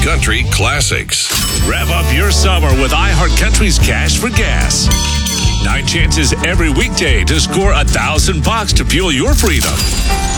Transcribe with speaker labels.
Speaker 1: Country classics.
Speaker 2: Rev up your summer with iHeartCountry's Cash for Gas. 9 chances every weekday to score $1,000 to fuel your freedom.